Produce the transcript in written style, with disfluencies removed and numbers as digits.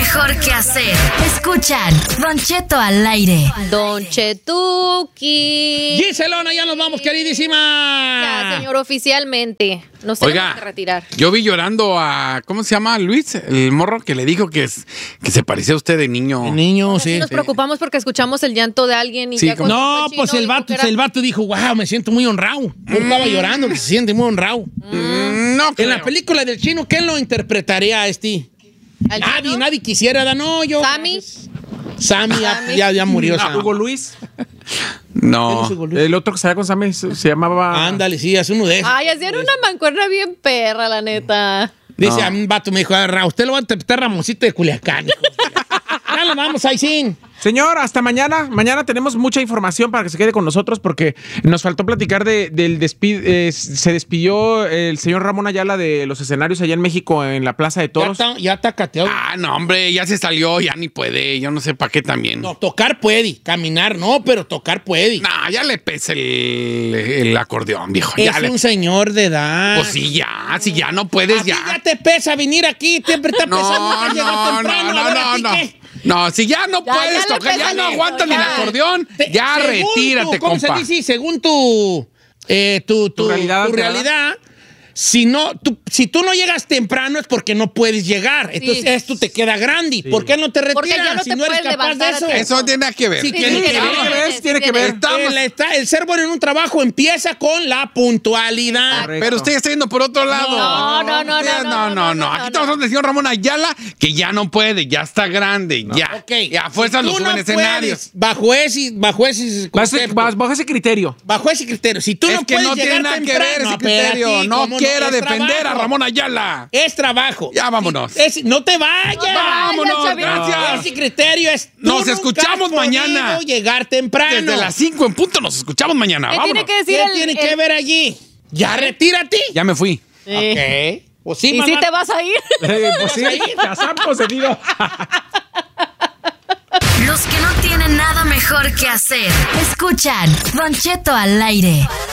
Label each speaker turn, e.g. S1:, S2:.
S1: mejor que hacer. Escuchan Don Cheto al aire.
S2: Don Chetuki.
S3: Giselona, ya nos vamos, queridísima.
S2: Ya, señor, oficialmente. Nos tenemos que retirar.
S4: Yo vi llorando a, ¿cómo se llama? Luis, el morro que le dijo que se parecía a usted de niño.
S3: De niño, sí.
S2: Nos preocupamos porque escuchamos el llanto de alguien y
S4: sí,
S2: ya con
S3: no, pues el vato dijo, wow, me siento muy honrado. Estaba llorando, que se siente muy honrado.
S4: No,
S3: en la película del chino, ¿quién lo interpretaría a este? Nadie quisiera, no, yo. Sammy ya murió.
S5: Hugo Luis.
S4: No.
S5: El otro que salía con Sammy se llamaba...
S3: Ándale, sí, es uno de esos.
S2: Ay, hacían una mancuerna bien perra, la neta.
S3: Dice a un vato, me dijo, usted lo va a interpretar Ramoncito de Culiacán. Ya lo vamos, ahí sí.
S5: Señor, hasta mañana. Mañana tenemos mucha información para que se quede con nosotros porque nos faltó platicar del despido. Se despidió el señor Ramón Ayala de los escenarios allá en México en la Plaza de Toros.
S3: Ya está cateado.
S4: No, hombre, ya se salió, ya ni puede. Yo no sé para qué también.
S3: No, tocar puede. Caminar no, pero tocar puede.
S4: No, ya le pesa el acordeón, viejo.
S3: Es un señor de edad.
S4: Pues sí, ya no puedes, ya.
S3: Ya te pesa venir aquí. Siempre está pesando llegar temprano.
S4: No, si ya no puedes tocar, ya no aguantas ni el acordeón, ya retírate,
S3: ¿cómo
S4: compa.
S3: se dice? Según tu realidad, si tú no llegas temprano es porque no puedes llegar. Entonces esto te queda grande. ¿Por qué no te retiras si no eres capaz de eso?
S4: Eso tiene que ver.
S3: Sí, tiene que ver. El ser bueno en un trabajo empieza con la puntualidad.
S4: Correcto. Pero usted está yendo por otro lado.
S2: No.
S4: Aquí estamos hablando del señor Ramón Ayala, que ya no puede, ya está grande, ya.
S3: Okay.
S4: Ya a fuerza lo suben escenarios.
S3: Bajo ese
S5: criterio.
S3: Bajo ese criterio. Si tú no puedes
S4: no
S3: llegar
S4: tiene nada que
S3: temprano,
S4: ver ese criterio. No quiera defender a Ramón Ayala.
S3: Es trabajo.
S4: Ya vámonos.
S3: No te vayas.
S4: Vámonos, gracias.
S3: Ese criterio es.
S4: Nos escuchamos mañana.
S3: Llegar temprano.
S4: Desde las 5 en punto nos escuchamos mañana.
S2: ¿Qué tiene que decir
S3: ¿Qué tiene que ver allí? Ya retírate.
S4: Ya me fui.
S3: Ok. Pues sí,
S2: ¿Y si te vas a ir?
S5: Pues sí, ya procedido.
S1: Los que no tienen nada mejor que hacer. Escuchan Don Cheto al aire.